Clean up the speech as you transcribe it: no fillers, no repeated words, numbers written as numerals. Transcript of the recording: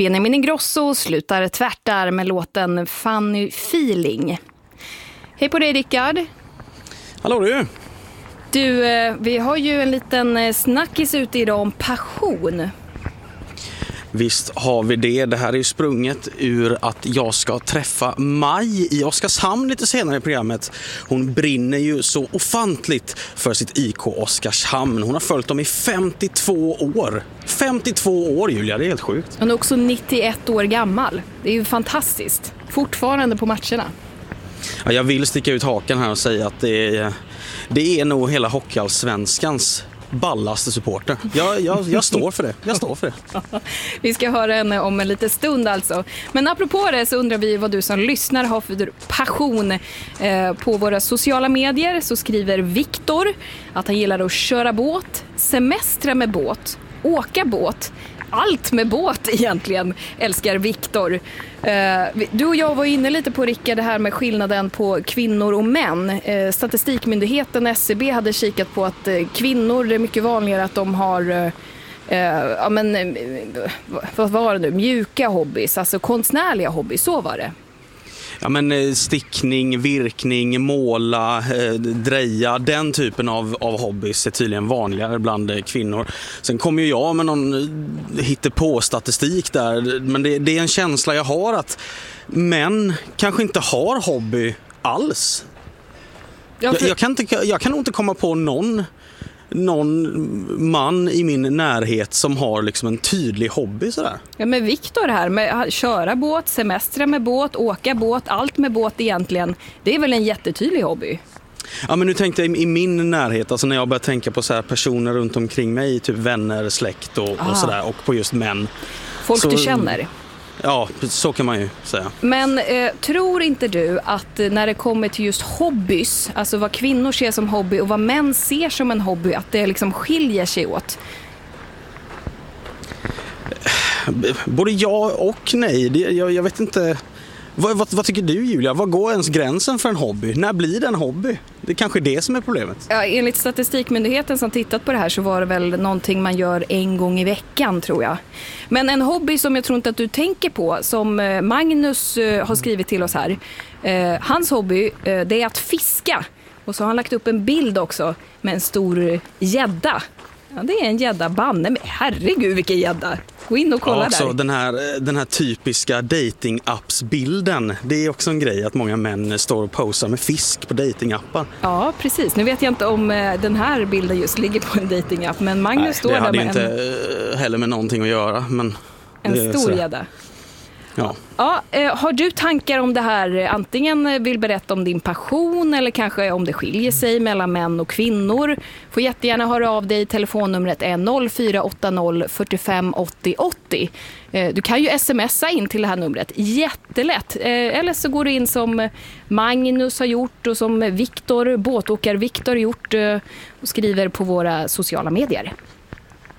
Benjamin Ingrosso slutar tvärtar med låten Funny Feeling. Hej på dig, Rickard. Hallå du. Du, vi har ju en liten snackis ute idag om passion. Visst har vi det. Det här är ju sprunget ur att jag ska träffa Maj i Oskarshamn lite senare i programmet. Hon brinner ju så ofantligt för sitt IK Oskarshamn. Hon har följt dem i 52 år. 52 år, Julia, det är helt sjukt. Hon är också 91 år gammal. Det är ju fantastiskt. Fortfarande på matcherna. Ja, jag vill sticka ut hakan här och säga att det är nog hela hockeyallsvenskans ballaste supporter. Jag står för det. Jag står för det. Vi ska höra henne om en liten stund alltså. Men apropå det så undrar vi vad du som lyssnar har för passion. På våra sociala medier så skriver Viktor att han gillar att köra båt, semestra med båt, åka båt. Allt med båt egentligen älskar Viktor. Du och jag var inne lite på, Rickard, det här med skillnaden på kvinnor och män. Statistikmyndigheten SCB hade kikat på att kvinnor, det är mycket vanligare att de har vad var det nu? Mjuka hobbys, alltså konstnärliga hobbys, så var det. Ja, men stickning, virkning, måla, dreja, den typen av hobbys är tydligen vanligare bland kvinnor. Sen kommer ju jag med någon hittepå-statistik där, men det är en känsla jag har att män kanske inte har hobby alls. Jag kan nog inte komma på någon man i min närhet som har liksom en tydlig hobby sådär. Ja, men Viktor här med att köra båt, semestra med båt, åka båt, allt med båt egentligen, det är väl en jättetydlig hobby? Ja, men nu tänkte jag i min närhet, alltså när jag börjar tänka på så här personer runt omkring mig, typ vänner, släkt och sådär, och på just män. Folk du känner? Ja, så kan man ju säga. Men tror inte du att när det kommer till just hobbys, alltså vad kvinnor ser som hobby och vad män ser som en hobby, att det liksom skiljer sig åt? Både ja och nej. Jag vet inte. Vad tycker du, Julia? Vad går ens gränsen för en hobby? När blir det en hobby? Det är kanske det som är problemet. Ja, enligt Statistikmyndigheten som tittat på det här så var det väl någonting man gör en gång i veckan, tror jag. Men en hobby som jag tror inte att du tänker på, som Magnus har skrivit till oss här. Hans hobby, det är att fiska. Och så har han lagt upp en bild också med en stor gädda. Ja, det är en gädda, banne. Men herregud, vilken gädda. Gå in och kolla där. Så den här typiska dating-apps-bilden, det är också en grej att många män står och posar med fisk på dating-appar. Ja, precis. Nu vet jag inte om den här bilden just ligger på en dating-app, men Magnus står där med det hade inte heller med någonting att göra. Men en stor gädda. Ja. Ja, har du tankar om det här? Antingen vill berätta om din passion eller kanske om det skiljer sig mellan män och kvinnor. Får jättegärna höra av dig. Telefonnumret är 0480 45 80 80. Du kan ju smsa in till det här numret. Jättelätt. Eller så går du in som Magnus har gjort och som Viktor, båtåkar Viktor, gjort och skriver på våra sociala medier.